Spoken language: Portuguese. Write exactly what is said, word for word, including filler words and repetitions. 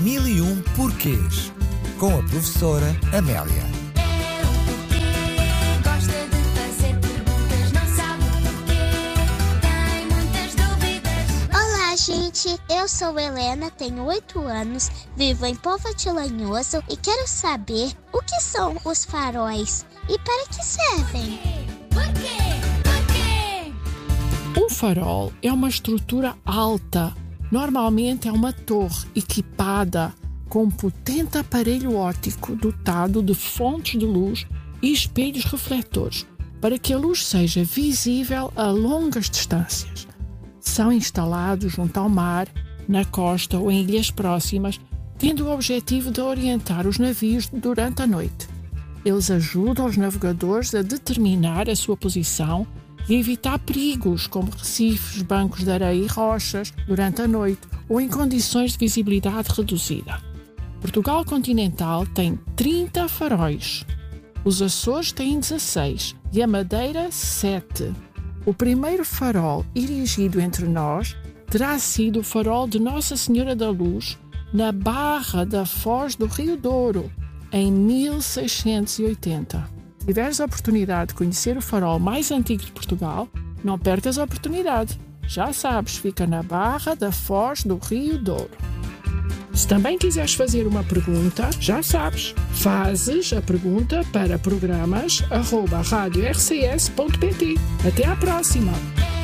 Mil e um porquês, com a professora Amélia. Gente, eu sou Helena, tenho oito anos, vivo em Povo de Lanhoso e quero saber o que são os faróis e para que servem. Por quê? Por quê? Um farol é uma estrutura alta, normalmente é uma torre equipada com um potente aparelho óptico dotado de fontes de luz e espelhos refletores, para que a luz seja visível a longas distâncias. São instalados junto ao mar, na costa ou em ilhas próximas, tendo o objetivo de orientar os navios durante a noite. Eles ajudam os navegadores a determinar a sua posição e a evitar perigos como recifes, bancos de areia e rochas durante a noite ou em condições de visibilidade reduzida. Portugal continental tem trinta faróis. Os Açores têm dezasseis e a Madeira sete. O primeiro farol erigido entre nós terá sido o farol de Nossa Senhora da Luz na Barra da Foz do Rio Douro, em mil seiscentos e oitenta. Se tiveres a oportunidade de conhecer o farol mais antigo de Portugal, não percas a oportunidade. Já sabes, fica na Barra da Foz do Rio Douro. Se também quiseres fazer uma pergunta, já sabes, fazes a pergunta para programas arroba rádio r c s ponto p t. Até à próxima!